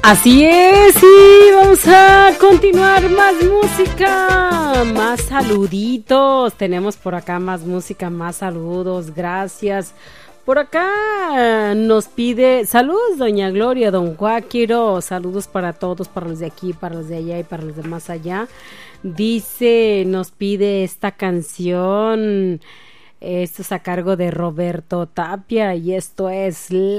Así es, y vamos a continuar más música, más saluditos. Tenemos por acá más música, más saludos, gracias. Por acá nos pide saludos doña Gloria, don Joaquiro, saludos para todos, para los de aquí, para los de allá y para los de más allá. Dice, nos pide esta canción, esto es a cargo de Roberto Tapia y esto es